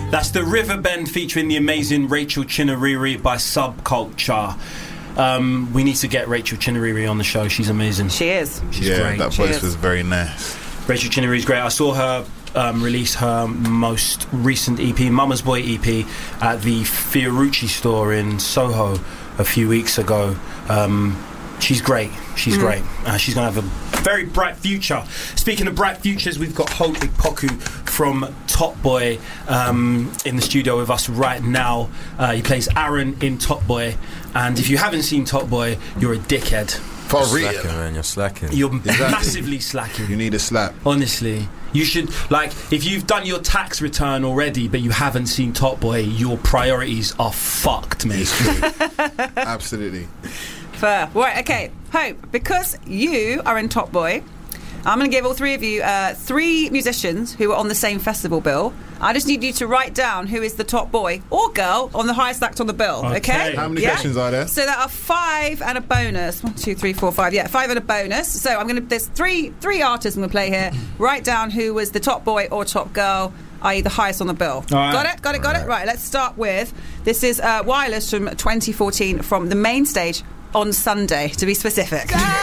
That's the Riverbend featuring the amazing Rachel Chinariri by Subculture. We need to get Rachel Chinariri on the show. She's amazing. She is. She's great. That voice was very nice. Rachel Chinariri's great. I saw her release her most recent EP, Mama's Boy EP, at the Fiorucci store in Soho a few weeks ago. She's great. She's great. She's going to have a very bright future. Speaking of bright futures, we've got Hope Ikpoku from Top Boy in the studio with us right now. He plays Aaron in Top Boy, and if you haven't seen Top Boy, you're a dickhead. For real, slacking, man. You're slacking. You're massively slacking. You need a slap. Honestly, you should, like, if you've done your tax return already but you haven't seen Top Boy, your priorities are fucked, mate. Absolutely. Fair. Right, okay. Hope, because you are in Top Boy, I'm going to give all three of you 3 musicians who are on the same festival bill. I just need you to write down who is the top boy or girl on the highest act on the bill, okay? How many questions are there? So there are 5 and a bonus. 1, 2, 3, 4, 5. Yeah, 5 and a bonus. So there's three artists I'm going to play here. Write down who was the top boy or top girl, i.e. the highest on the bill. Right. Got it? Right, let's start with, this is Wireless from 2014 from the main stage on Sunday, to be specific.